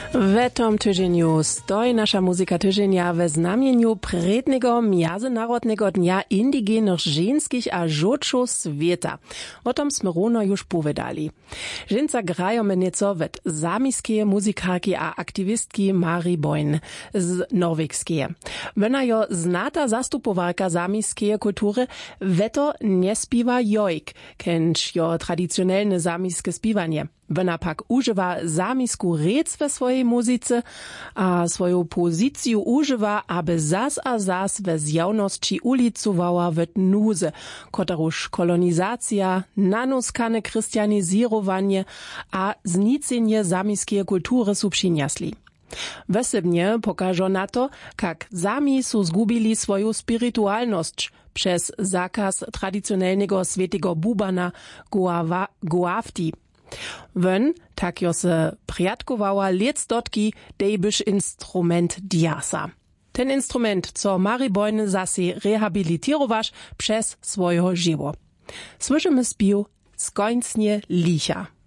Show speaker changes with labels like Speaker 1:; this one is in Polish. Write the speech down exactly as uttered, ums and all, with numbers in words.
Speaker 1: W tom tydzieniu stoi nasza muzyka tydzienia we znamieniu prednego Międzynarodnego Dnia Indigenych Ženskich a Żočów Sveta. O tom sme runo już powiedzieli. Ženca grają nieco wet samiskie muzykarki a aktywistki Mari Boyn z norwegskie. Wona jo znata zastupowarka samiskie kultury, weto nie spiwa jojk, kenč jo tradicionelne samiskie spiwanie. Wona pak używa samisku rec we swojej muzyce, a swoją pozycję używa, aby zas a zas we zjawności ulicowała w nuze, kotaruż kolonizacja, nanuskane chrystianizirowanie a znicenie samiskie kultury su przyniosli. Wesebnie pokażą na to, jak sami su zgubili swoją spiritualność przez zakaz tradycjonalnego svetego bubana Guavti. Wön, tak jo se priatkowała lecdotki, dejbyš instrument diasa. Ten instrument, co Mari Boyn zasi rehabilitirowaš przez swojo żywo. Słyszymy spił Skońcnie licha.